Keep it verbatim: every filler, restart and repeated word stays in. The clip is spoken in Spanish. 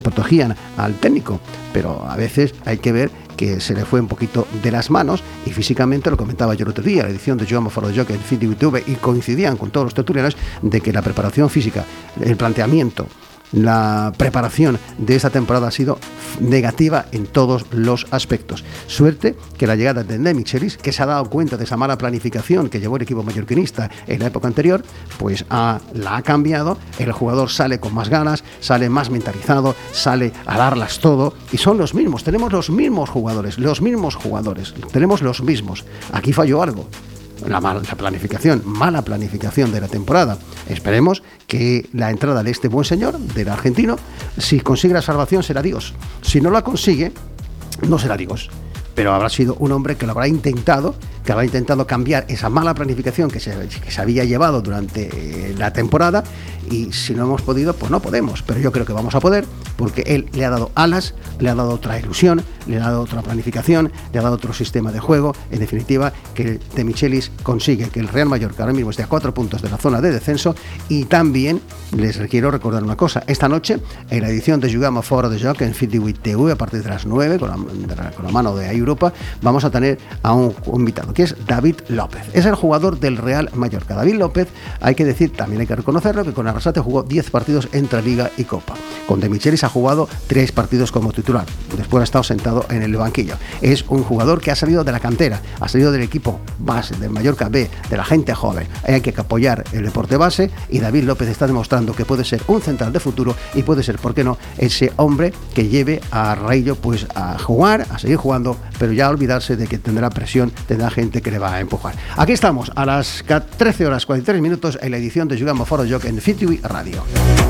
protegían al técnico, pero a veces hay que ver que se le fue un poquito de las manos y físicamente, lo comentaba yo el otro día, la edición de Jugamos for the Joc en Fit de YouTube, y coincidían con todos los tertulianos de que la preparación física, el planteamiento, la preparación de esta temporada ha sido negativa en todos los aspectos. Suerte que la llegada de De Michelis, que se ha dado cuenta de esa mala planificación que llevó el equipo mallorquinista en la época anterior, pues ha, la ha cambiado. El jugador sale con más ganas, sale más mentalizado, sale a darlas todo, y son los mismos, tenemos los mismos jugadores, los mismos jugadores, tenemos los mismos. Aquí falló algo. La, mal, la planificación, mala planificación de la temporada. Esperemos que la entrada de este buen señor, del argentino, si consigue la salvación será Dios. Si no la consigue, no será Dios. Pero habrá sido un hombre que lo habrá intentado, que habrá intentado cambiar esa mala planificación que se, que se había llevado durante la temporada, y si no hemos podido, pues no podemos, pero yo creo que vamos a poder, porque él le ha dado alas, le ha dado otra ilusión, le ha dado otra planificación, le ha dado otro sistema de juego. En definitiva, que De Michelis consigue que el Real Mallorca ahora mismo esté a cuatro puntos de la zona de descenso. Y también les quiero recordar una cosa: esta noche, en la edición de Jugamos for the Joc en Fit T V, a partir de las nueve, con la, con la mano de Europa, vamos a tener a un, un invitado, que es David López. Es el jugador del Real Mallorca. David López, hay que decir, también hay que reconocerlo, que con Arrasate jugó diez partidos entre Liga y Copa. Con De Michelis ha jugado tres partidos como titular. Después ha estado sentado en el banquillo. Es un jugador que ha salido de la cantera, ha salido del equipo base, del Mallorca B, de la gente joven. Hay que apoyar el deporte base, y David López está demostrando que puede ser un central de futuro, y puede ser, ¿por qué no?, ese hombre que lleve a Raillo pues a jugar, a seguir jugando, pero ya a olvidarse de que tendrá presión, tendrá gente que le va a empujar. Aquí estamos a las trece horas cuarenta y tres minutos en la edición de Jugamos for the Joc en Fit T V Radio.